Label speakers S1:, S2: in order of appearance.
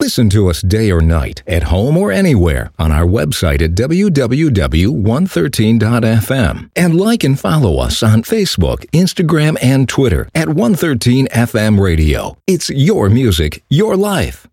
S1: Listen to us day or night, at home or anywhere, on our website at www.113.fm. And like and follow us on Facebook, Instagram, and Twitter at 113 FM Radio. It's your music, your life.